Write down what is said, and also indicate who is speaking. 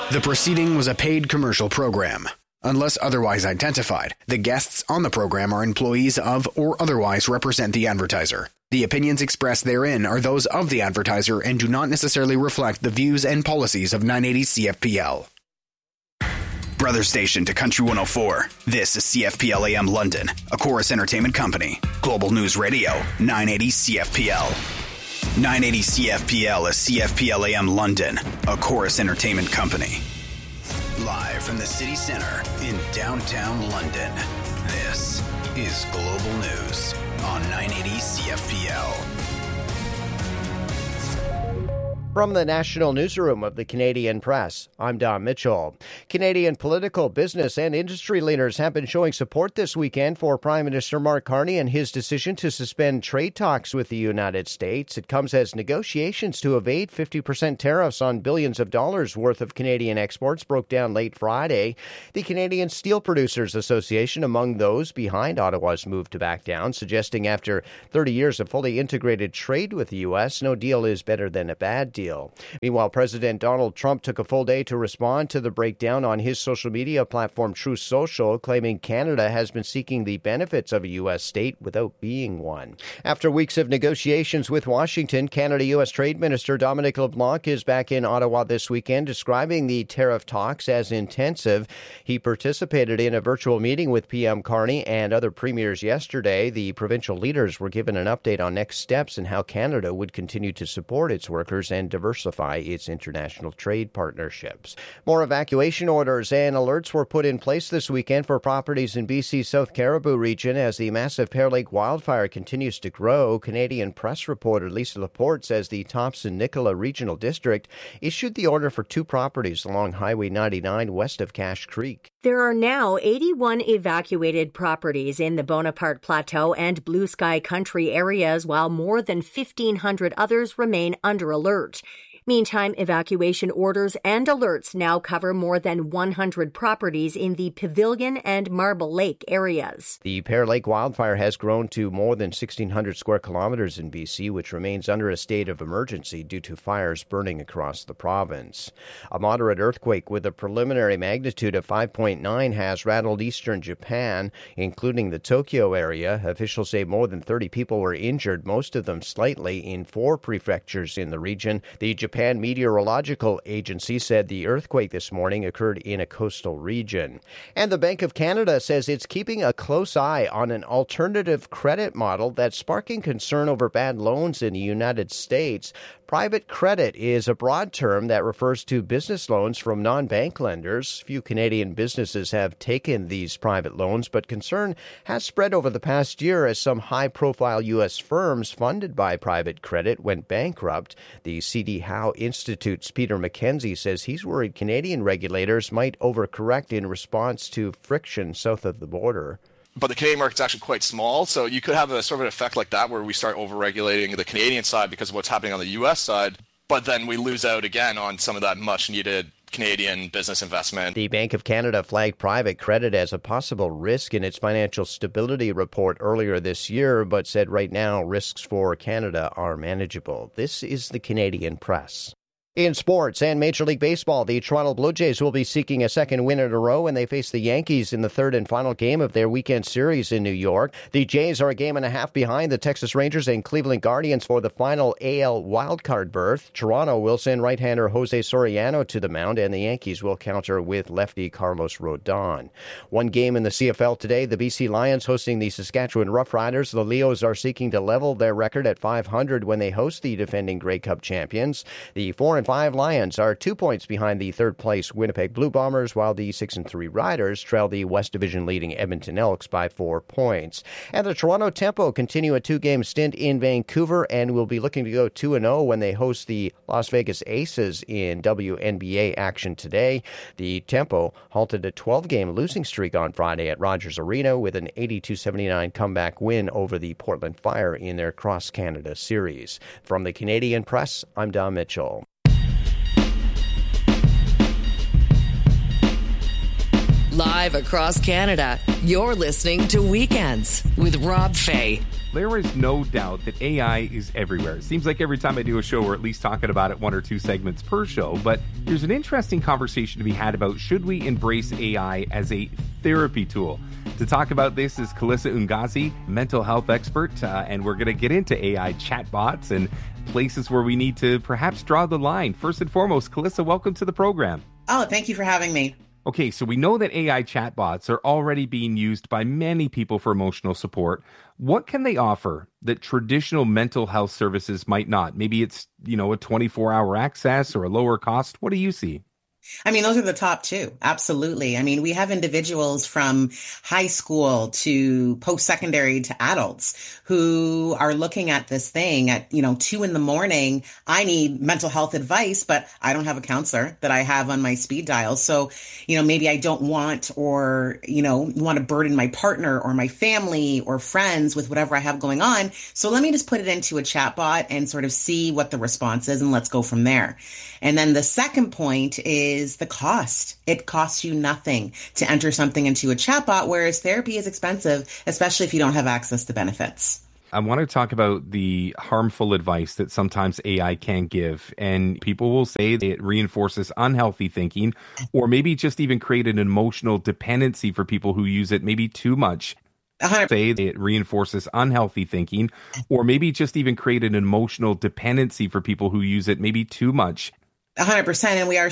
Speaker 1: The proceeding was a paid commercial program. Unless otherwise identified, the guests on the program are employees of or otherwise represent the advertiser. The opinions expressed therein are those of the advertiser and do not necessarily reflect the views and policies of 980 CFPL. Brother station to Country 104. This is CFPL AM London, a Chorus Entertainment Company. Global News Radio, 980 CFPL. 980 CFPL is CFPL AM London, a Chorus Entertainment Company. Live from the city center in downtown London, this is Global News on 980 CFPL.
Speaker 2: From the National Newsroom of the Canadian Press, I'm Don Mitchell. Canadian political, business, and industry leaders have been showing support this weekend for Prime Minister Mark Carney and his decision to suspend trade talks with the United States. It comes as negotiations to evade 50% tariffs on billions of dollars worth of Canadian exports broke down late Friday. The Canadian Steel Producers Association among those behind Ottawa's move to back down, suggesting after 30 years of fully integrated trade with the U.S., no deal is better than a bad deal. Meanwhile, President Donald Trump took a full day to respond to the breakdown on his social media platform Truth Social, claiming Canada has been seeking the benefits of a U.S. state without being one. After weeks of negotiations with Washington, Canada-U.S. Trade Minister Dominic LeBlanc is back in Ottawa this weekend, describing the tariff talks as intensive. He participated in a virtual meeting with PM Carney and other premiers yesterday. The provincial leaders were given an update on next steps and how Canada would continue to support its workers and diversify its international trade partnerships. More evacuation orders and alerts were put in place this weekend for properties in BC's South Caribou region as the massive Pear Lake wildfire continues to grow. Canadian Press reporter Lisa Laporte says the Thompson-Nicola Regional District issued the order for 2 properties along Highway 99 west of Cache Creek.
Speaker 3: There are now 81 evacuated properties in the Bonaparte Plateau and Blue Sky Country areas, while more than 1,500 others remain under alert. Meantime, evacuation orders and alerts now cover more than 100 properties in the Pavilion and Marble Lake areas.
Speaker 2: The Pear Lake wildfire has grown to more than 1,600 square kilometers in BC, which remains under a state of emergency due to fires burning across the province. A moderate earthquake with a preliminary magnitude of 5.9 has rattled eastern Japan, including the Tokyo area. Officials say more than 30 people were injured, most of them slightly, in 4 prefectures in the region. The Japan Meteorological Agency said the earthquake this morning occurred in a coastal region. And the Bank of Canada says it's keeping a close eye on an alternative credit model that's sparking concern over bad loans in the United States. Private credit is a broad term that refers to business loans from non-bank lenders. Few Canadian businesses have taken these private loans, but concern has spread over the past year as some high-profile U.S. firms funded by private credit went bankrupt. The C.D. Howe Institute's Peter McKenzie says he's worried Canadian regulators might overcorrect in response to friction south of the border.
Speaker 4: But the Canadian market's actually quite small, so you could have a sort of an effect like that where we start overregulating the Canadian side because of what's happening on the U.S. side, but then we lose out again on some of that much-needed Canadian business investment.
Speaker 2: The Bank of Canada flagged private credit as a possible risk in its financial stability report earlier this year, but said right now risks for Canada are manageable. This is the Canadian Press. In sports and Major League Baseball, the Toronto Blue Jays will be seeking a second win in a row when they face the Yankees in the third and final game of their weekend series in New York. The Jays are a game and a half behind the Texas Rangers and Cleveland Guardians for the final AL wildcard berth. Toronto will send right-hander Jose Soriano to the mound, and the Yankees will counter with lefty Carlos Rodon. One game in the CFL today, the BC Lions hosting the Saskatchewan Roughriders. The Leos are seeking to level their record at 500 when they host the defending Grey Cup champions. The 4-5 Lions are 2 points behind the third-place Winnipeg Blue Bombers, while the 6-3 Riders trail the West Division leading Edmonton Elks by 4 points. And the Toronto Tempo continue a 2-game stint in Vancouver and will be looking to go 2-0 when they host the Las Vegas Aces in WNBA action today. The Tempo halted a 12-game losing streak on Friday at Rogers Arena with an 82-79 comeback win over the Portland Fire in their Cross-Canada series. From the Canadian Press, I'm Don Mitchell.
Speaker 5: Live across Canada, you're listening to Weekends with Rob Fay. There is no doubt that AI is everywhere. It seems like every time I do a show, we're at least talking about it 1 or 2 segments per show. But there's an interesting conversation to be had about should we embrace AI as a therapy tool. To talk about this is Calissa Ungazi, mental health expert, and we're going to get into AI chatbots and places where we need to perhaps draw the line. First and foremost, Calissa, welcome to the program.
Speaker 6: Oh, thank you for having me.
Speaker 5: Okay, so we know that AI chatbots are already being used by many people for emotional support. What can they offer that traditional mental health services might not? Maybe it's, a 24-hour access or a lower cost. What do you see?
Speaker 6: I mean, those are the top 2. Absolutely. I mean, we have individuals from high school to post-secondary to adults who are looking at this thing at, 2 a.m. I need mental health advice, but I don't have a counselor that I have on my speed dial. So, maybe I don't want or, want to burden my partner or my family or friends with whatever I have going on. So let me just put it into a chatbot and sort of see what the response is, and let's go from there. And then the second point is the cost. It costs you nothing to enter something into a chatbot, whereas therapy is expensive, especially if you don't have access to benefits.
Speaker 5: I want to talk about the harmful advice that sometimes AI can give. And people will say it reinforces unhealthy thinking, or maybe just even create an emotional dependency for people who use it maybe too much.
Speaker 6: 100%.
Speaker 5: Say it reinforces unhealthy thinking, or maybe just even create an emotional dependency for people who use it maybe too much.
Speaker 6: 100%. And we are